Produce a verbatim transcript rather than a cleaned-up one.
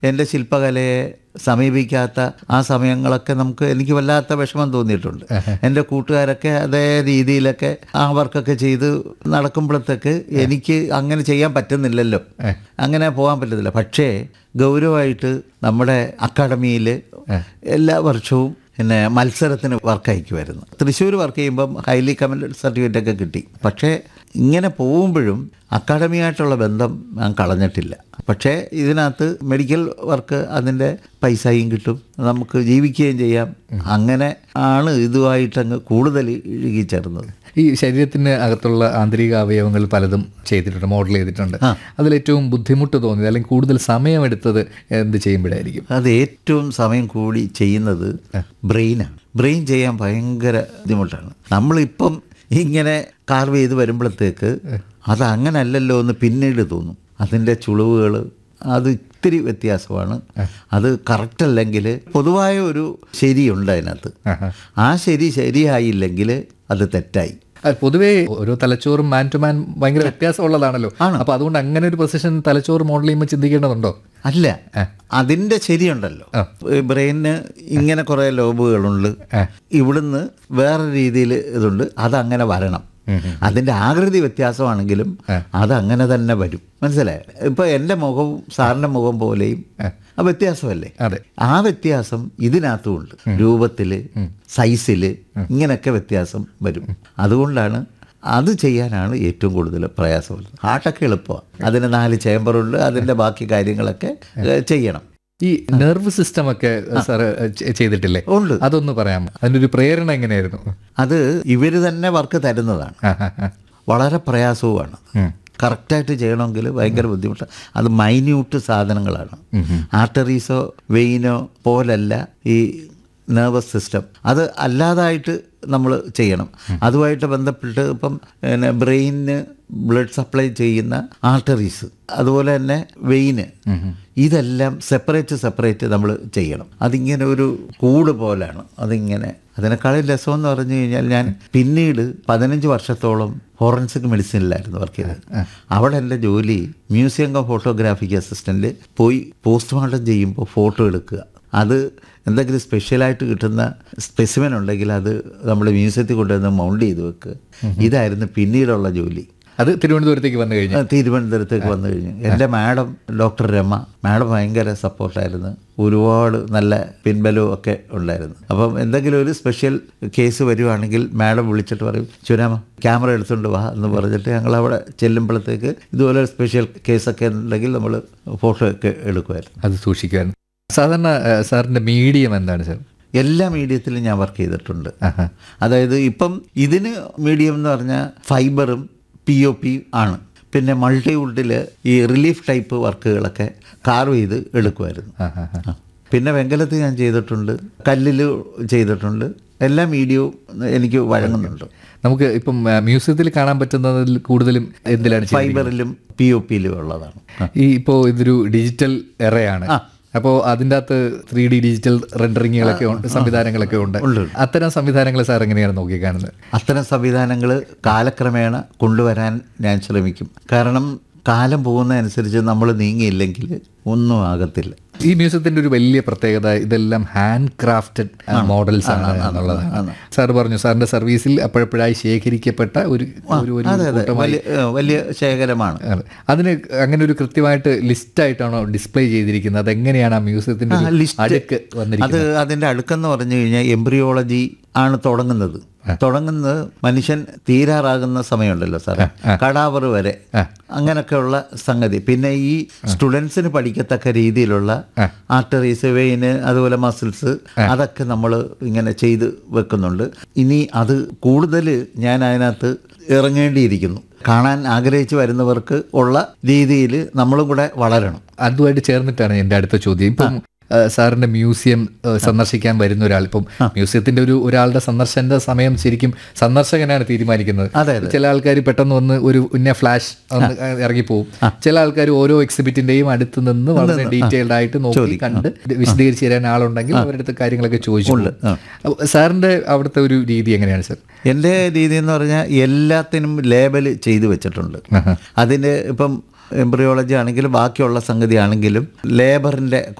എൻ്റെ ശില്പകലയെ സമീപിക്കാത്ത ആ സമയങ്ങളൊക്കെ നമുക്ക് എനിക്ക് വല്ലാത്ത വിഷമം തോന്നിയിട്ടുണ്ട്. എൻ്റെ കൂട്ടുകാരൊക്കെ അതേ രീതിയിലൊക്കെ ആ വർക്കൊക്കെ ചെയ്ത് നടക്കുമ്പോഴത്തേക്ക് എനിക്ക് അങ്ങനെ ചെയ്യാൻ പറ്റുന്നില്ലല്ലോ, അങ്ങനെ പോകാൻ പറ്റത്തില്ല. പക്ഷേ ഗൗരവമായിട്ട് നമ്മുടെ അക്കാഡമിയിൽ എല്ലാ വർഷവും പിന്നെ മത്സരത്തിന് വർക്ക് അയക്കുമായിരുന്നു. തൃശ്ശൂർ വർക്ക് ചെയ്യുമ്പം ഹൈലി കമൻഡ് സർട്ടിഫിക്കറ്റ് ഒക്കെ കിട്ടി. പക്ഷേ ഇങ്ങനെ പോകുമ്പോഴും അക്കാഡമിയായിട്ടുള്ള ബന്ധം ഞാൻ കളഞ്ഞിട്ടില്ല. പക്ഷേ ഇതിനകത്ത് മെഡിക്കൽ വർക്ക് അതിൻ്റെ പൈസയും കിട്ടും, നമുക്ക് ജീവിക്കുകയും ചെയ്യാം. അങ്ങനെ ആണ് ഇതുമായിട്ടങ്ങ് കൂടുതൽ ഇഴുകിച്ചേർന്നത്. ഈ ശരീരത്തിന് അകത്തുള്ള ആന്തരിക അവയവങ്ങൾ പലതും ചെയ്തിട്ടുണ്ട്, മോഡൽ ചെയ്തിട്ടുണ്ട്. അതിലേറ്റവും ബുദ്ധിമുട്ട് തോന്നിയത് അല്ലെങ്കിൽ കൂടുതൽ സമയമെടുത്തത് എന്ത് ചെയ്യുമ്പോഴായിരിക്കും? അത് ഏറ്റവും സമയം കൂടി ചെയ്യുന്നത് ബ്രെയിനാണ്. ബ്രെയിൻ ചെയ്യാൻ ഭയങ്കര ബുദ്ധിമുട്ടാണ്. നമ്മളിപ്പം ഇങ്ങനെ കാർവ് ചെയ്ത് വരുമ്പോഴത്തേക്ക് അത് അങ്ങനെ അല്ലല്ലോ എന്ന് പിന്നീട് തോന്നും. അതിൻ്റെ ചുളിവുകൾ അത് ഇത്തിരി വ്യത്യാസമാണ്. അത് കറക്റ്റ് അല്ലെങ്കിൽ പൊതുവായ ഒരു ശരിയുണ്ട് അതിനകത്ത്. ആ ശരി ശരിയായില്ലെങ്കിൽ അത് തെറ്റായി. പൊതുവേ ഓരോ തലച്ചോറും മാൻ ടു മാൻ ഭയങ്കര വ്യത്യാസമുള്ളതാണല്ലോ. അപ്പോൾ അതുകൊണ്ട് അങ്ങനെ ഒരു പൊസിഷൻ തലച്ചോറ് മോഡൽ ചെയ്യുമ്പോൾ ചിന്തിക്കേണ്ടതുണ്ടോ? അല്ല, അതിൻ്റെ ശരിയുണ്ടല്ലോ. ബ്രെയിനിന് ഇങ്ങനെ കുറേ ലോബുകളുണ്ട്, ഇവിടുന്ന് വേറെ രീതിയിൽ ഇതുണ്ട്, അതങ്ങനെ വരണം. അതിൻ്റെ ആകൃതി വ്യത്യാസമാണെങ്കിലും അതങ്ങനെ തന്നെ വരും. മനസ്സിലായോ? ഇപ്പോൾ എൻ്റെ മുഖവും സാറിൻ്റെ മുഖം പോലെയും ആ വ്യത്യാസമല്ലേ? ആ വ്യത്യാസം ഇതിനകത്തുമുണ്ട്. രൂപത്തിൽ, സൈസിൽ, ഇങ്ങനെയൊക്കെ വ്യത്യാസം വരും. അതുകൊണ്ടാണ് അത് ചെയ്യാനാണ് ഏറ്റവും കൂടുതൽ പ്രയാസമുള്ളത്. ഹാർട്ടൊക്കെ എളുപ്പമാണ്, അതിന് നാല് ചേമ്പറുണ്ട്, അതിൻ്റെ ബാക്കി കാര്യങ്ങളൊക്കെ ചെയ്യണം. ഈ നെർവ് സിസ്റ്റം ഒക്കെ സാറ് ചെയ്തിട്ടില്ലേ? ഉണ്ട്. അതൊന്ന് പറയാമോ? അതിൻ്റെ ഒരു പ്രേരണ എങ്ങനെയായിരുന്നു? അത് ഇവർ തന്നെ വർക്ക് തരുന്നതാണ്. വളരെ പ്രയാസവുമാണ്. കറക്റ്റായിട്ട് ചെയ്യണമെങ്കിൽ ഭയങ്കര ബുദ്ധിമുട്ടാണ്. അത് മൈന്യൂട്ട് സാധനങ്ങളാണ്. ആർട്ടറീസോ വെയിനോ പോലല്ല ഈ നെർവസ് സിസ്റ്റം. അത് അല്ലാതായിട്ട് നമ്മൾ ചെയ്യണം. അതുമായിട്ട് ബന്ധപ്പെട്ട് ഇപ്പം പിന്നെ ബ്രെയിനിന് ബ്ലഡ് സപ്ലൈ ചെയ്യുന്ന ആർട്ടറീസ്, അതുപോലെ തന്നെ വെയിന്, ഇതെല്ലാം സെപ്പറേറ്റ് സെപ്പറേറ്റ് നമ്മൾ ചെയ്യണം. അതിങ്ങനെ ഒരു കൂട് പോലാണ്. അതിങ്ങനെ അതിനേക്കാളും രസമെന്ന് പറഞ്ഞു കഴിഞ്ഞാൽ ഞാൻ പിന്നീട് പതിനഞ്ച് വർഷത്തോളം ഫോറൻസിക് മെഡിസിനിലായിരുന്നു വർക്ക് ചെയ്തത്. അവിടെ എൻ്റെ ജോലി മ്യൂസിയം ഓഫ് ഫോട്ടോഗ്രാഫിക് അസിസ്റ്റൻ്റ് പോയി പോസ്റ്റ്മോർട്ടം ചെയ്യുമ്പോൾ ഫോട്ടോ എടുക്കുക. അത് എന്തെങ്കിലും സ്പെഷ്യലായിട്ട് കിട്ടുന്ന സ്പെസിമെൻ ഉണ്ടെങ്കിൽ അത് നമ്മൾ മ്യൂസിയത്തിൽ കൊണ്ടുവന്ന് മൗണ്ട് ചെയ്ത് വെക്കുക. ഇതായിരുന്നു പിന്നീടുള്ള ജോലി. അത് തിരുവനന്തപുരത്തേക്ക് വന്നു കഴിഞ്ഞു. തിരുവനന്തപുരത്തേക്ക് വന്നു കഴിഞ്ഞു. എൻ്റെ മാഡം ഡോക്ടർ രമ, മാഡം ഭയങ്കര സപ്പോർട്ടായിരുന്നു. ഒരുപാട് നല്ല പിൻബലവും ഒക്കെ ഉണ്ടായിരുന്നു. അപ്പം എന്തെങ്കിലും ഒരു സ്പെഷ്യൽ കേസ് വരുവാണെങ്കിൽ മാഡം വിളിച്ചിട്ട് പറയും, ചുരാമ ക്യാമറ എടുത്തുകൊണ്ട് വാ എന്ന് പറഞ്ഞിട്ട് ഞങ്ങൾ അവിടെ ചെല്ലുമ്പോഴത്തേക്ക് ഇതുപോലെ സ്പെഷ്യൽ കേസൊക്കെ ഉണ്ടെങ്കിൽ നമ്മൾ ഫോട്ടോ ഒക്കെ എടുക്കുമായിരുന്നു. അത് സൂക്ഷിക്കുമായിരുന്നു. സാധാരണ സാറിൻ്റെ മീഡിയം എന്താണ് സാർ? എല്ലാ മീഡിയത്തിലും ഞാൻ വർക്ക് ചെയ്തിട്ടുണ്ട്. അതായത് ഇപ്പം ഇതിന് മീഡിയം എന്ന് പറഞ്ഞാൽ ഫൈബറും പി ഒ പി ആണ്. പിന്നെ മൾട്ടിവുഡിൽ ഈ റിലീഫ് ടൈപ്പ് വർക്കുകളൊക്കെ കാർവ് ചെയ്ത് എടുക്കുമായിരുന്നു. പിന്നെ വെങ്കലത്ത് ഞാൻ ചെയ്തിട്ടുണ്ട്, കല്ലിൽ ചെയ്തിട്ടുണ്ട്. എല്ലാ മീഡിയവും എനിക്ക് വഴങ്ങുന്നുണ്ട്. നമുക്ക് ഇപ്പം മ്യൂസിയത്തിൽ കാണാൻ പറ്റുന്നതിൽ കൂടുതലും എന്തിലാണ്? ഫൈബറിലും പി ഒ പിയിലും ഉള്ളതാണ്. ഈ ഇപ്പോൾ ഇതൊരു ഡിജിറ്റൽ എറയാണ്. അപ്പോൾ അതിൻ്റെ അകത്ത് ത്രീ ഡി ഡിജിറ്റൽ റെൻഡറിങ്ങുകളൊക്കെ ഉണ്ട്, സംവിധാനങ്ങളൊക്കെ ഉണ്ട്. അത്തരം സംവിധാനങ്ങൾ സാർ എങ്ങനെയാണ് നോക്കിക്കാണുന്നത്? അത്തരം സംവിധാനങ്ങൾ കാലക്രമേണ കൊണ്ടുവരാൻ ഞാൻ ശ്രമിക്കും. കാരണം കാലം പോകുന്നതനുസരിച്ച് നമ്മൾ നീങ്ങിയില്ലെങ്കിൽ ഒന്നും ആകത്തില്ല. ഈ മ്യൂസിയത്തിൻ്റെ ഒരു വലിയ പ്രത്യേകത ഇതെല്ലാം ഹാൻഡ് ക്രാഫ്റ്റഡ് മോഡൽസ് ആണ് എന്നുള്ളതാണ്. സാർ പറഞ്ഞു സാറിൻ്റെ സർവീസിൽ അപ്പോഴപ്പോഴായി ശേഖരിക്കപ്പെട്ട ഒരു വലിയ ശേഖരമാണ്. അതിന് അങ്ങനെ ഒരു കൃത്യമായിട്ട് ലിസ്റ്റായിട്ടാണോ ഡിസ്പ്ലേ ചെയ്തിരിക്കുന്നത്? അതെങ്ങനെയാണ് ആ മ്യൂസിയത്തിൻ്റെ അടുക്ക് വന്നിരിക്കുന്നത്? അത് അതിൻ്റെ അടുക്കെന്ന് പറഞ്ഞു കഴിഞ്ഞാൽ എംബ്രിയോളജി ആണ് തുടങ്ങുന്നത്. തുടങ്ങുന്നത് മനുഷ്യൻ തീരാറാകുന്ന സമയമുണ്ടല്ലോ സാറേ, കടാവറ് വരെ, അങ്ങനെയൊക്കെയുള്ള സംഗതി. പിന്നെ ഈ സ്റ്റുഡൻസിന് പഠിക്കത്തക്ക രീതിയിലുള്ള ആർട്ടറീസ്, വെയിന്, അതുപോലെ മസിൽസ്, അതൊക്കെ നമ്മൾ ഇങ്ങനെ ചെയ്ത് വെക്കുന്നുണ്ട്. ഇനി അത് കൂടുതൽ ഞാൻ അതിനകത്ത് ഇറങ്ങേണ്ടിയിരിക്കുന്നു. കാണാൻ ആഗ്രഹിച്ച് വരുന്നവർക്ക് ഉള്ള രീതിയിൽ നമ്മളും കൂടെ വളരണം. അതുമായിട്ട് ചേർന്നിട്ടാണ് എൻ്റെ അടുത്ത ചോദ്യം. ഇപ്പം സാറിൻ്റെ മ്യൂസിയം സന്ദർശിക്കാൻ വരുന്ന ഒരാൾ, ഇപ്പം മ്യൂസിയത്തിൻ്റെ ഒരു ഒരാളുടെ സന്ദർശന സമയം ശരിക്കും സന്ദർശകനാണ് തീരുമാനിക്കുന്നത്. ചില ആൾക്കാർ പെട്ടെന്ന് വന്ന് ഒരു ഉന്ന ഫ്ലാഷ് ഇറങ്ങിപ്പോവും. ചില ആൾക്കാർ ഓരോ എക്സിബിറ്റിൻ്റെയും അടുത്ത് നിന്ന് വളരെ ഡീറ്റെയിൽഡ് ആയിട്ട് നോക്കി കണ്ട് വിശദീകരിച്ച് തരാൻ ആളുണ്ടെങ്കിൽ അവരുടെ അടുത്ത് കാര്യങ്ങളൊക്കെ ചോദിച്ചുള്ളൂ. സാറിൻ്റെ അവിടുത്തെ ഒരു രീതി എങ്ങനെയാണ് സാർ? എൻ്റെ രീതി എന്ന് പറഞ്ഞാൽ എല്ലാത്തിനും ലേബൽ ചെയ്ത് വെച്ചിട്ടുണ്ട്. അതിൻ്റെ ഇപ്പം എംബ്രിയോളജി ആണെങ്കിലും ബാക്കിയുള്ള സംഗതി ആണെങ്കിലും ലേബറിൻ്റെ